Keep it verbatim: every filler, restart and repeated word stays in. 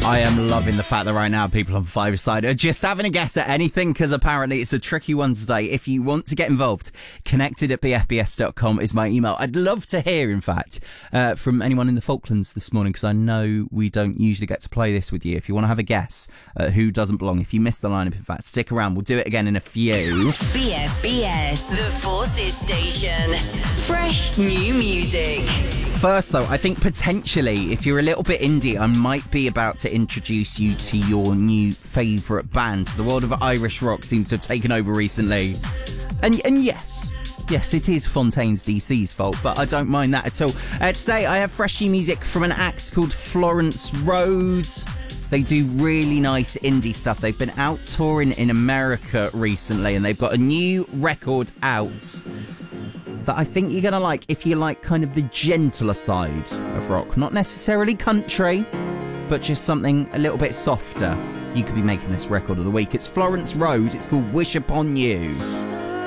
I am loving the fact that right now people on Five Side are just having a guess at anything, because apparently it's a tricky one today. If you want to get involved, connected at b f b s dot com is my email. I'd love to hear, in fact, uh, from anyone in the Falklands this morning, because I know we don't usually get to play this with you. If you want to have a guess at who doesn't belong, if you missed the lineup, in fact, stick around. We'll do it again in a few. B F B S, the Forces Station. Fresh new music. First, though, I think potentially, if you're a little bit indie, I might be about to introduce you to your new favourite band. The world of Irish rock seems to have taken over recently. And and yes, yes, it is Fontaine's D C's fault, but I don't mind that at all. Uh, today, I have fresh new music from an act called Florence Road. They do really nice indie stuff. They've been out touring in America recently, and they've got a new record out that I think you're going to like if you like kind of the gentler side of rock. Not necessarily country, but just something a little bit softer. You could be making this record of the week. It's Florence Road. It's called Wish Upon You.